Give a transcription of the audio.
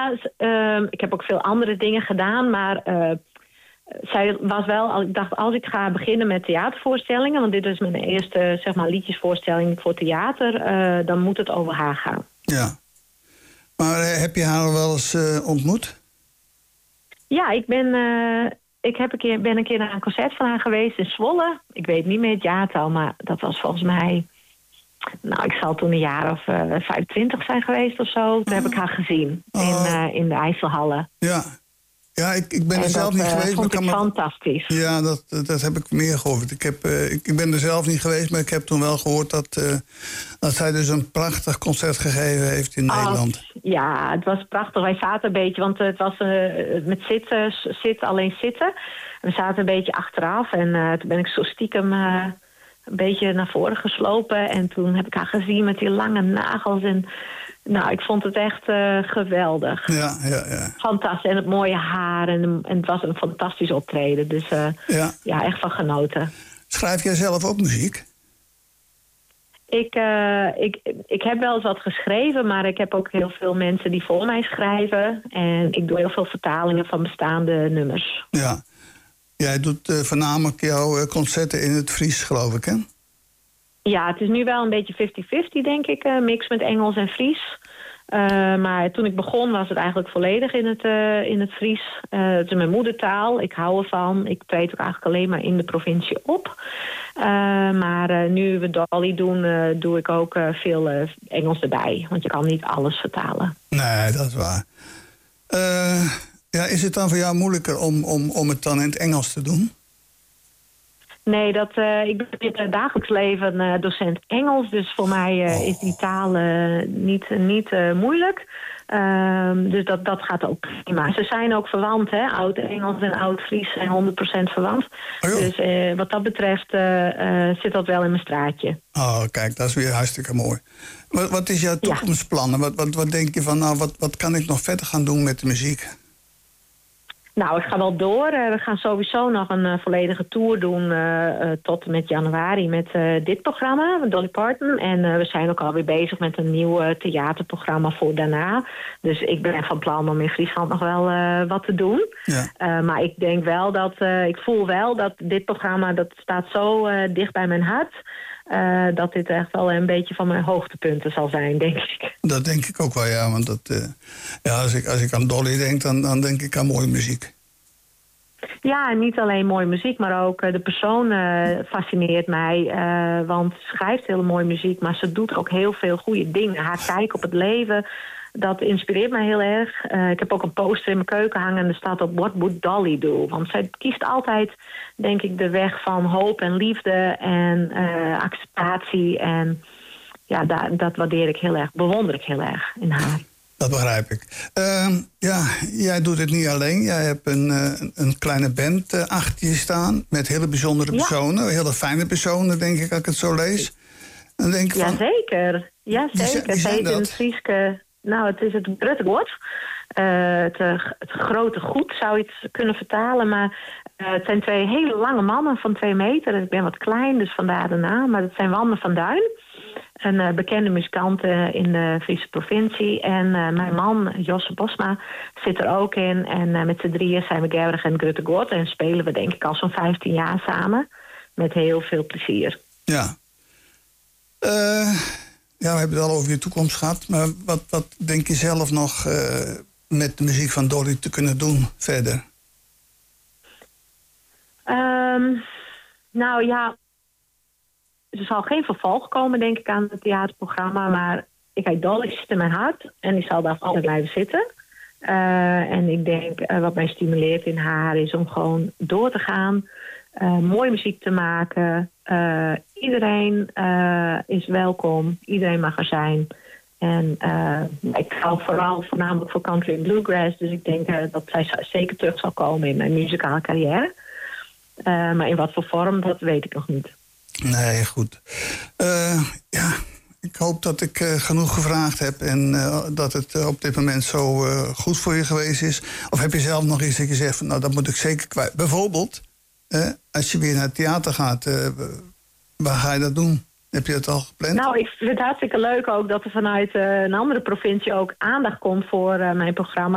ik heb ook veel andere dingen gedaan, maar zij was wel, ik dacht, als ik ga beginnen met theatervoorstellingen, want dit is mijn eerste, zeg maar, liedjesvoorstelling voor theater, dan moet het over haar gaan. Ja. Maar heb je haar wel eens ontmoet? Ja, ik ben een keer naar een concert van haar geweest in Zwolle. Ik weet niet meer het jaartal, maar dat was volgens mij... Nou, ik zal toen een jaar of 25 zijn geweest of zo. Toen heb ik haar gezien in de IJsselhallen. Ja. Ja, ik ben er zelf niet geweest. Vond ik fantastisch. Ja, dat heb ik meer gehoord. Ik ben er zelf niet geweest, maar ik heb toen wel gehoord dat zij dus een prachtig concert gegeven heeft in Nederland. Ja, het was prachtig. Wij zaten een beetje, want het was met alleen zitten. We zaten een beetje achteraf en toen ben ik zo stiekem een beetje naar voren geslopen. En toen heb ik haar gezien met die lange nagels en... Nou, ik vond het echt geweldig. Ja. Fantastisch. En het mooie haar. En het was een fantastisch optreden. Dus ja, echt van genoten. Schrijf jij zelf ook muziek? Ik heb wel eens wat geschreven, maar ik heb ook heel veel mensen die voor mij schrijven. En ik doe heel veel vertalingen van bestaande nummers. Ja. Jij doet voornamelijk jouw concerten in het Fries, geloof ik, hè? Ja, het is nu wel een beetje 50-50, denk ik. Mix met Engels en Fries. Maar toen ik begon was het eigenlijk volledig in het Fries. Het is mijn moedertaal. Ik hou ervan. Ik treed ook eigenlijk alleen maar in de provincie op. Maar nu we Dolly doen, doe ik ook veel Engels erbij. Want je kan niet alles vertalen. Nee, dat is waar. Is het dan voor jou moeilijker om het dan in het Engels te doen? Nee, ik ben in het dagelijks leven docent Engels. Dus voor mij is die taal niet moeilijk. Dus dat gaat ook prima. Ze zijn ook verwant, hè. Oud-Engels en Oud-Fries zijn 100% verwant. Oh, dus wat dat betreft zit dat wel in mijn straatje. Oh, kijk, dat is weer hartstikke mooi. Wat is jouw toekomstplannen? Wat denk je van, wat kan ik nog verder gaan doen met de muziek? Nou, ik ga wel door. We gaan sowieso nog een volledige tour doen tot en met januari met dit programma, Dolly Parton. En we zijn ook alweer bezig met een nieuw theaterprogramma voor daarna. Dus ik ben van plan om in Friesland nog wel wat te doen. Ja. Maar ik denk wel ik voel wel dat dit programma, dat staat zo dicht bij mijn hart. Dat dit echt wel een beetje van mijn hoogtepunten zal zijn, denk ik. Dat denk ik ook wel, ja. Want als ik aan Dolly denk, dan denk ik aan mooie muziek. Ja, en niet alleen mooie muziek, maar ook de persoon fascineert mij. Want ze schrijft hele mooie muziek, maar ze doet ook heel veel goede dingen. Haar kijk op het leven, dat inspireert mij heel erg. Ik heb ook een poster in mijn keuken hangen en er staat op What Would Dolly Do? Want zij kiest altijd, denk ik, de weg van hoop en liefde en acceptatie. En ja, dat waardeer ik heel erg, bewonder ik heel erg in haar. Dat begrijp ik. Jij doet het niet alleen. Jij hebt een kleine band achter je staan met hele bijzondere personen. Hele fijne personen, denk ik, als ik het zo lees. En denk Jazeker. Het heet in het Frieske... Nou, het is het Gruttegoed. Het grote goed zou je het kunnen vertalen. Maar het zijn twee hele lange mannen van 2 meter. Ik ben wat klein, dus vandaar de naam. Maar het zijn Wanne van Duin. Een bekende muzikant in de Friese provincie. En mijn man, Josse Bosma, zit er ook in. En met z'n drieën zijn we Gerrig en Gruttegoed. En spelen we denk ik al zo'n 15 jaar samen. Met heel veel plezier. Ja. We hebben het al over je toekomst gehad. Maar wat denk je zelf nog met de muziek van Dolly te kunnen doen verder? Nou ja, er zal geen vervolg komen, denk ik, aan het theaterprogramma. Maar Dolly zit in mijn hart en die zal daar altijd blijven zitten. En ik denk, wat mij stimuleert in haar is om gewoon door te gaan. Mooie muziek te maken. Iedereen is welkom. Iedereen mag er zijn. En ik hou voornamelijk voor country en bluegrass. Dus ik denk dat zij zeker terug zal komen in mijn muzikale carrière. Maar in wat voor vorm, dat weet ik nog niet. Nee, goed. Ik hoop dat ik genoeg gevraagd heb en dat het op dit moment zo goed voor je geweest is. Of heb je zelf nog iets dat je zegt van, nou, dat moet ik zeker kwijt. Bijvoorbeeld, als je weer naar het theater gaat, waar ga je dat doen? Heb je dat al gepland? Nou, ik vind het hartstikke leuk ook dat er vanuit een andere provincie ook aandacht komt voor mijn programma.